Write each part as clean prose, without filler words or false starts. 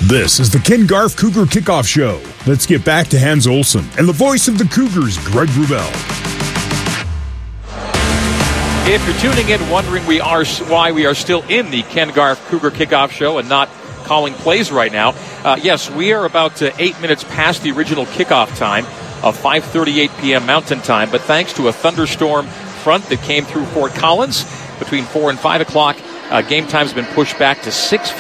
This is the Ken Garff Cougar Kickoff Show. Let's get back to Hans Olsen and the voice of the Cougars, Greg Wrubell. If you're tuning in wondering why we are still in the Ken Garff Cougar Kickoff Show and not calling plays right now, yes, we are about 8 minutes past the original kickoff time of 5:38 p.m. Mountain Time, but thanks to a thunderstorm front that came through Fort Collins between 4 and 5 o'clock, game time's been pushed back to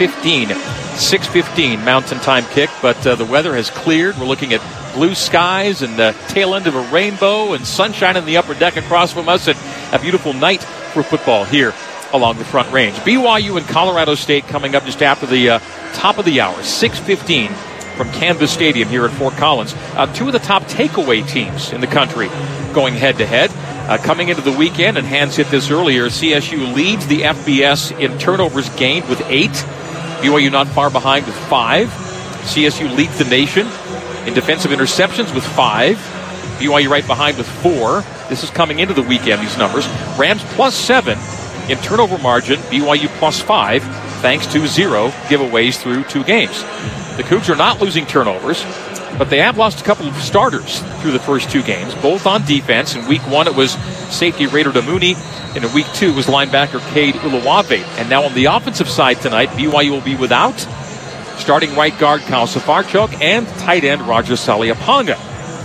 6:15 Mountain Time kick, but the weather has cleared. We're looking at blue skies and the tail end of a rainbow and sunshine in the upper deck across from us, and a beautiful night for football here along the Front Range. BYU and Colorado State coming up just after the top of the hour, 6:15 from Canvas Stadium here at Fort Collins. Two of the top takeaway teams in the country going head-to-head. Coming into the weekend, and Hans hit this earlier, CSU leads the FBS in turnovers gained with 8. BYU not far behind with 5. CSU leads the nation in defensive interceptions with 5. BYU right behind with 4. This is coming into the weekend, these numbers. Rams +7 in turnover margin. BYU +5, thanks to 0 giveaways through 2 games. The Cougs are not losing turnovers, but they have lost a couple of starters through the first 2 games, both on defense. In week 1, it was safety Raider Damuni, and in week 2 was linebacker Cade Uluwave. And now on the offensive side tonight, BYU will be without starting right guard Kyle Safarchuk and tight end Roger Saliapanga.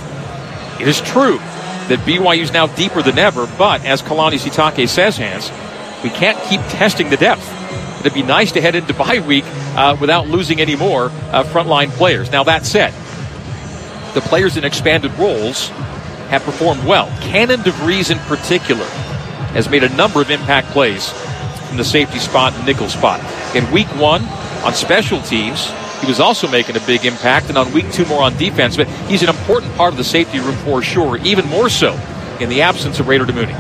It is true that BYU is now deeper than ever, but as Kalani Sitake says, Hans, we can't keep testing the depth. It'd be nice to head into bye week without losing any more frontline players. Now, that said, the players in expanded roles have performed well. Cannon DeVries in particular has made a number of impact plays from the safety spot and nickel spot. In week 1 on special teams, he was also making a big impact, and on week 2 more on defense, but he's an important part of the safety room for sure, even more so in the absence of Raider Damuni.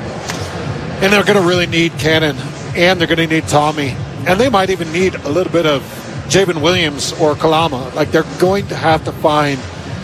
And they're going to really need Cannon, and they're going to need Tommy, and they might even need a little bit of Javen Williams or Kalama. Like, they're going to have to find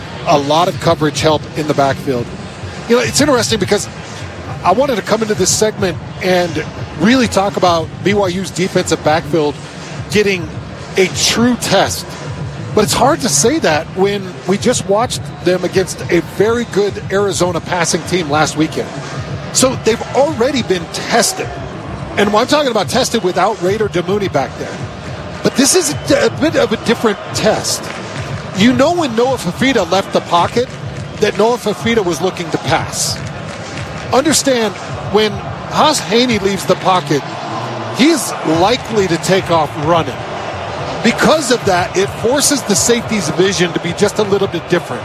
a lot of coverage help in the backfield. You know, it's interesting because I wanted to come into this segment and really talk about BYU's defensive backfield getting a true test. But it's hard to say that when we just watched them against a very good Arizona passing team last weekend. So they've already been tested. And I'm talking about tested without Raider Damuni back there. But this is a bit of a different test. You know, when Noah Fafita left the pocket, that Noah Fafita was looking to pass. Understand, when Haas Haney leaves the pocket, he's likely to take off running. Because of that, it forces the safety's vision to be just a little bit different.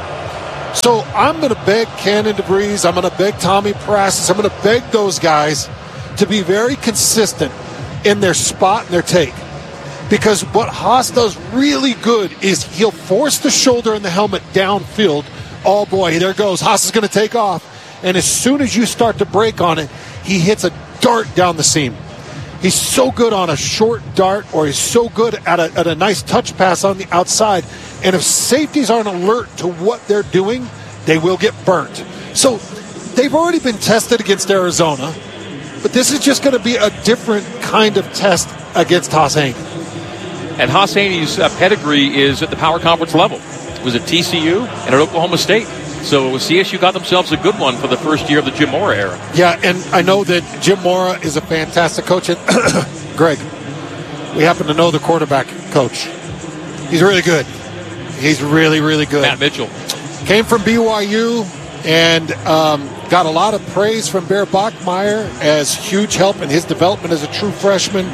So I'm going to beg Cannon DeVries, I'm going to beg Tommy Parasis, I'm going to beg those guys to be very consistent in their spot and their take. Because what Haas does really good is he'll force the shoulder and the helmet downfield. Oh boy, there goes. Haas is going to take off. And as soon as you start to break on it, he hits a dart down the seam. He's so good on a short dart, or he's so good at a nice touch pass on the outside. And if safeties aren't alert to what they're doing, they will get burnt. So they've already been tested against Arizona, but this is just going to be a different kind of test against Haas Haney. And Haas Haney's pedigree is at the power conference level. It was at TCU and at Oklahoma State. So CSU got themselves a good one for the first year of the Jim Mora era. Yeah, and I know that Jim Mora is a fantastic coach. And Greg, we happen to know the quarterback coach. He's really good. He's really, really good. Matt Mitchell. Came from BYU and got a lot of praise from Bear Bachmeier as huge help in his development as a true freshman.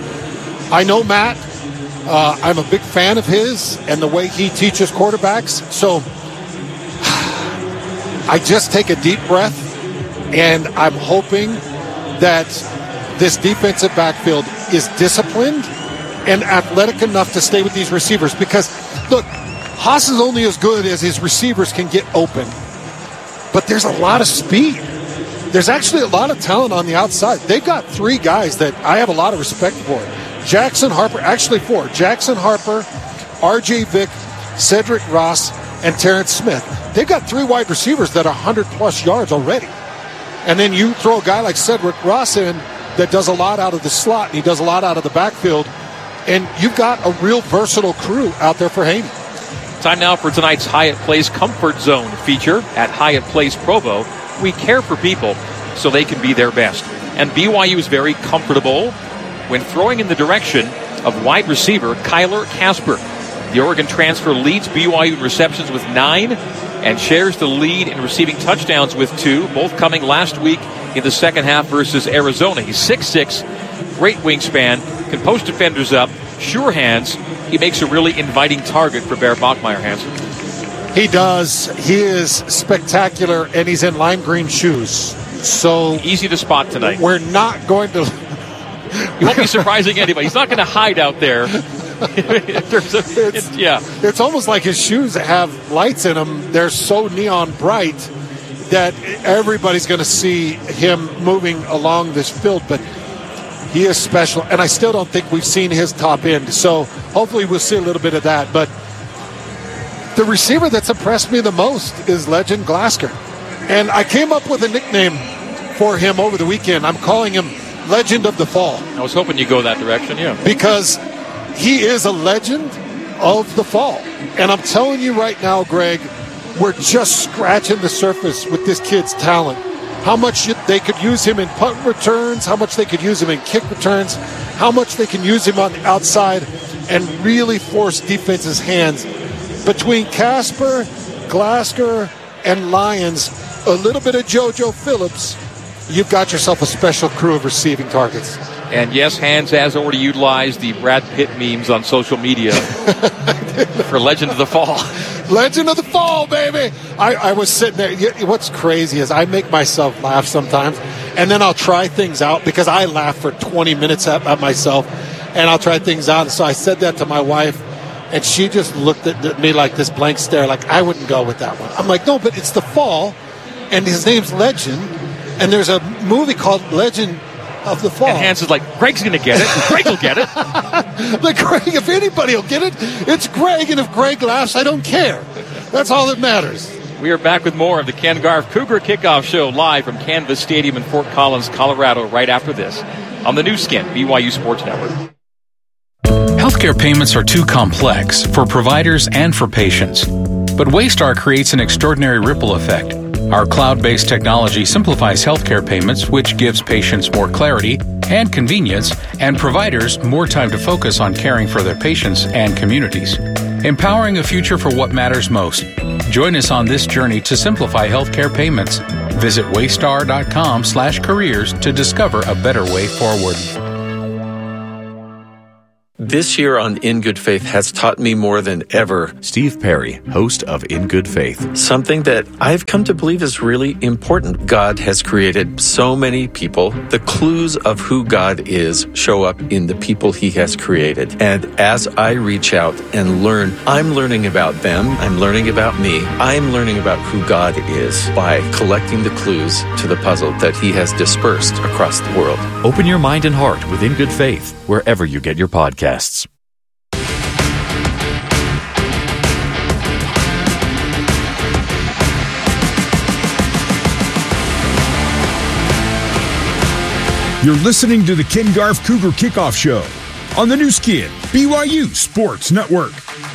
I know Matt. I'm a big fan of his and the way he teaches quarterbacks. So I just take a deep breath, and I'm hoping that this defensive backfield is disciplined and athletic enough to stay with these receivers. Because, look, Haas is only as good as his receivers can get open. But there's a lot of speed. There's actually a lot of talent on the outside. They've got 3 guys that I have a lot of respect for. Jackson Harper, actually 4. Jackson Harper, R.J. Vick, Cedric Ross, and Terrence Smith. They've got 3 wide receivers that are 100-plus yards already. And then you throw a guy like Cedric Ross in that does a lot out of the slot, and he does a lot out of the backfield, and you've got a real versatile crew out there for Haney. Time now for tonight's Hyatt Place Comfort Zone feature at Hyatt Place Provo. We care for people so they can be their best. And BYU is very comfortable when throwing in the direction of wide receiver Kyler Casper. The Oregon transfer leads BYU in receptions with 9 and shares the lead in receiving touchdowns with 2, both coming last week in the second half versus Arizona. He's 6'6", great wingspan, can post defenders up, sure hands. He makes a really inviting target for Bear Bachmeier, Hansen. He does. He is spectacular, and he's in lime green shoes. So easy to spot tonight. We're not going to... You won't be surprising anybody. He's not going to hide out there. It's almost like his shoes have lights in them. They're so neon bright that everybody's going to see him moving along this field. But he is special, and I still don't think we've seen his top end. So hopefully we'll see a little bit of that. But the receiver that's impressed me the most is Legend Glasgow. And I came up with a nickname for him over the weekend. I'm calling him Legend of the Fall. I was hoping you'd go that direction, yeah. Because he is a legend of the fall. And I'm telling you right now, Greg, we're just scratching the surface with this kid's talent. How much they could use him in punt returns, how much they could use him in kick returns, how much they can use him on the outside and really force defenses' hands. Between Casper, Glasgow, and Lyons, a little bit of JoJo Phillips, you've got yourself a special crew of receiving targets. And yes, Hans has already utilized the Brad Pitt memes on social media for Legend of the Fall. Legend of the Fall, baby! I was sitting there. What's crazy is I make myself laugh sometimes, and then I'll try things out because I laugh for 20 minutes at myself, and I'll try things out. And so I said that to my wife, and she just looked at me like this blank stare, like I wouldn't go with that one. I'm like, no, but it's the Fall, and his name's Legend, and there's a movie called Legend of the Fall. And Hans is like, Greg's going to get it. Greg will get it. Like, Greg, if anybody will get it, it's Greg. And if Greg laughs, I don't care. That's all that matters. We are back with more of the Ken Garff Cougar Kickoff Show live from Canvas Stadium in Fort Collins, Colorado, right after this on the new skin, BYU Sports Network. Healthcare payments are too complex for providers and for patients. But Waystar creates an extraordinary ripple effect. Our cloud-based technology simplifies healthcare payments, which gives patients more clarity and convenience, and providers more time to focus on caring for their patients and communities. Empowering a future for what matters most. Join us on this journey to simplify healthcare payments. Visit waystar.com/careers to discover a better way forward. This year on In Good Faith has taught me more than ever. Steve Perry, host of In Good Faith. Something that I've come to believe is really important. God has created so many people. The clues of who God is show up in the people he has created. And as I reach out and learn, I'm learning about them. I'm learning about me. I'm learning about who God is by collecting the clues to the puzzle that he has dispersed across the world. Open your mind and heart with In Good Faith, wherever you get your podcasts. You're listening to the Ken Garff Cougar Kickoff Show on the new skin, BYU Sports Network.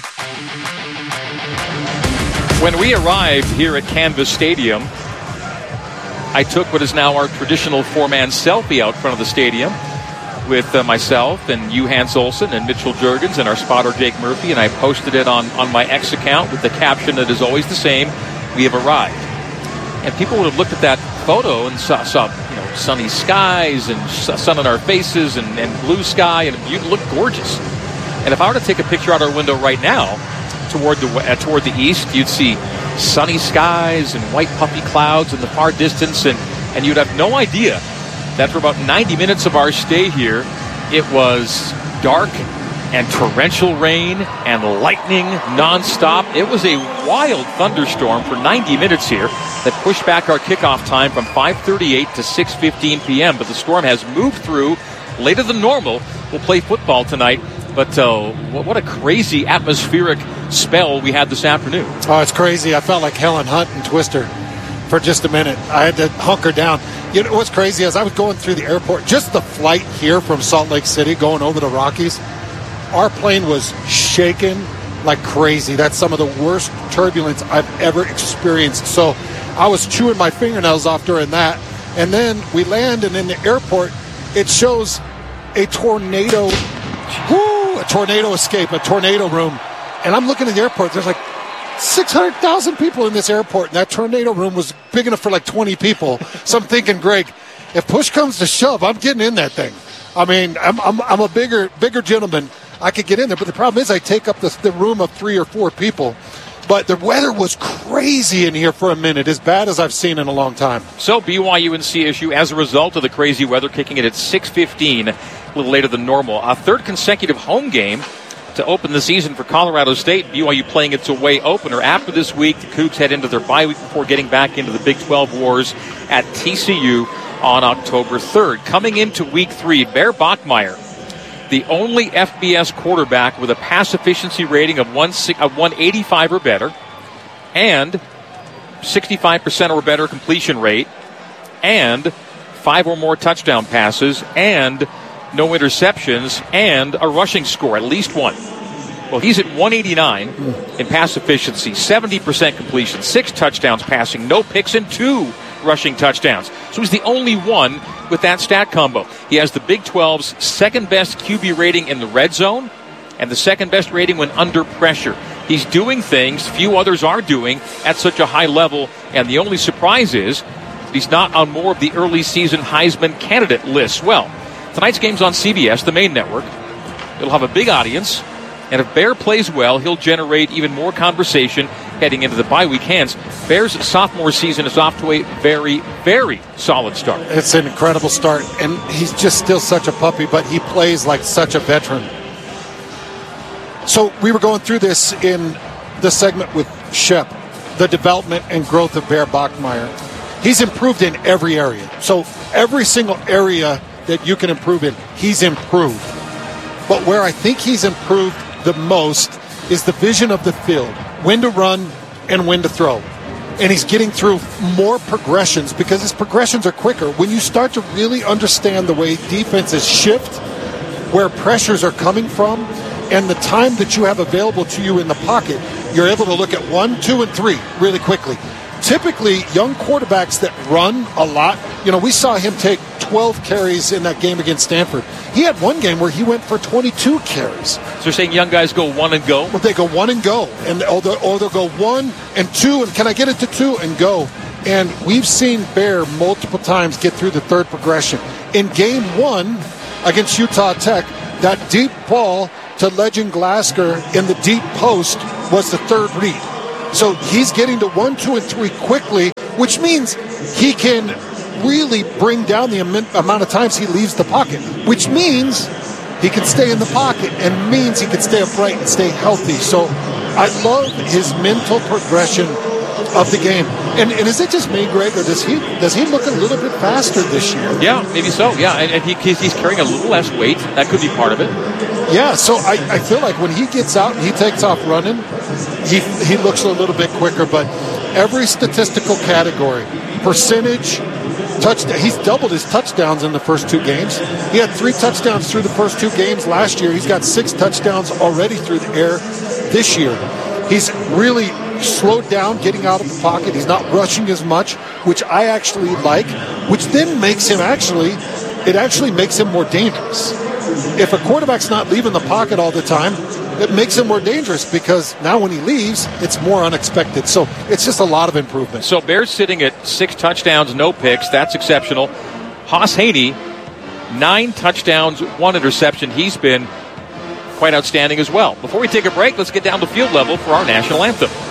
When we arrived here at Canvas Stadium, I took what is now our traditional four-man selfie out front of the stadium with myself and you, Hans Olsen, and Mitchell Juergens, and our spotter, Jake Murphy, and I posted it on my X account with the caption that is always the same: we have arrived. And people would have looked at that photo and saw sunny skies and sun on our faces and blue sky, and it looked gorgeous. And if I were to take a picture out our window right now toward the east, you'd see sunny skies and white puffy clouds in the far distance, and you'd have no idea that for about 90 minutes of our stay here, it was dark and torrential rain and lightning nonstop. It was a wild thunderstorm for 90 minutes here that pushed back our kickoff time from 5:38 to 6:15 p.m. But the storm has moved through later than normal. We'll play football tonight. But what a crazy atmospheric spell we had this afternoon. Oh, it's crazy. I felt like Helen Hunt and Twister for just a minute. I had to hunker down. You know what's crazy is I was going through the airport, just the flight here from Salt Lake City going over the Rockies. Our plane was shaking like crazy. That's some of the worst turbulence I've ever experienced. So I was chewing my fingernails off during that. And then we land, and in the airport, it shows a tornado, a tornado escape, a tornado room. And I'm looking at the airport. There's like 600,000 people in this airport, and that tornado room was big enough for like 20 people. So I'm thinking, Greg, if push comes to shove, I'm getting in that thing. I mean, I'm a bigger gentleman. I could get in there, but the problem is I take up the room of 3 or 4 people. But the weather was crazy in here for a minute, as bad as I've seen in a long time. So BYU and CSU, as a result of the crazy weather, kicking it at 6:15, a little later than normal. A third consecutive home game to open the season for Colorado State. BYU playing its away opener. After this week, the Cougs head into their bye week before getting back into the Big 12 wars at TCU on October 3rd. Coming into week 3, Bear Bachmeier, the only FBS quarterback with a pass efficiency rating of 185 or better, and 65% or better completion rate, and 5 or more touchdown passes, and no interceptions, and a rushing score, at least one. Well, he's at 189 in pass efficiency, 70% completion, 6 touchdowns passing, no picks, and 2 rushing touchdowns. So he's the only one with that stat combo. He has the Big 12's second best QB rating in the red zone and the second best rating when under pressure. He's doing things few others are doing at such a high level, and the only surprise is that he's not on more of the early season Heisman candidate lists. Well, tonight's game's on CBS, the main network. It'll have a big audience, and if Bear plays well, he'll generate even more conversation heading into the bye week hands. Bear's sophomore season is off to a very, very solid start. It's an incredible start, and he's just still such a puppy, but he plays like such a veteran. So we were going through this in the segment with Shep, the development and growth of Bear Bachmeier. He's improved in every area. So every single area that you can improve in, he's improved. But where I think he's improved the most is the vision of the field, when to run and when to throw. And he's getting through more progressions because his progressions are quicker. When you start to really understand the way defenses shift, where pressures are coming from, and the time that you have available to you in the pocket, you're able to look at 1, 2, and 3 really quickly. Typically, young quarterbacks that run a lot, we saw him take 12 carries in that game against Stanford. He had one game where he went for 22 carries. So you're saying young guys go 1 and go? Well, they go 1 and go, or they'll go 1 and 2, and can I get it to 2 and go? And we've seen Bear multiple times get through the third progression. In game 1 against Utah Tech, that deep ball to Legend Glasgow in the deep post was the third read. So he's getting to 1, 2, and 3 quickly, which means he can really bring down the amount of times he leaves the pocket, which means he can stay in the pocket and means he can stay upright and stay healthy. So I love his mental progression of the game. And is it just me, Greg, or does he look a little bit faster this year? Yeah, maybe so. Yeah, and he's carrying a little less weight. That could be part of it. Yeah, so I feel like when he gets out and he takes off running, he looks a little bit quicker. But every statistical category, percentage, touchdown, he's doubled his touchdowns in the first 2 games. He had 3 touchdowns through the first 2 games last year. He's got 6 touchdowns already through the air this year. He's really slowed down getting out of the pocket. He's not rushing as much, which I actually like, which then makes him makes him more dangerous. If a quarterback's not leaving the pocket all the time, it makes him more dangerous because now when he leaves, it's more unexpected. So it's just a lot of improvement. So Bears sitting at 6 touchdowns, no picks. That's exceptional. Haas Haney, 9 touchdowns, 1 interception. He's been quite outstanding as well. Before we take a break, let's get down to field level for our national anthem.